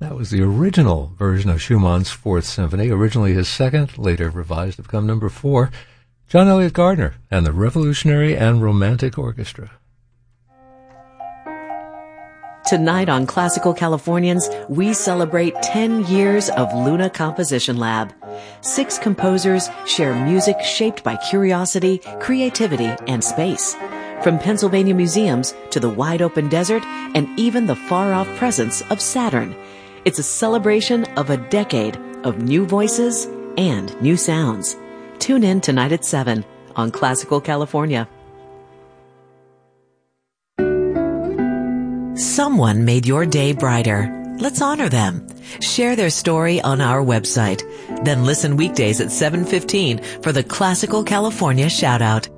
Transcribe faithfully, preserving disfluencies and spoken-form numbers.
That was the original version of Schumann's Fourth Symphony, originally his second, later revised to become number four. John Elliott Gardner and the Revolutionary and Romantic Orchestra. Tonight on Classical Californians, we celebrate ten years of Luna Composition Lab. Six composers share music shaped by curiosity, creativity, and space. From Pennsylvania museums to the wide-open desert and even the far-off presence of Saturn. It's a celebration of a decade of new voices and new sounds. Tune in tonight at seven on Classical California. Someone made your day brighter. Let's honor them. Share their story on our website. Then listen weekdays at seven fifteen for the Classical California Shoutout.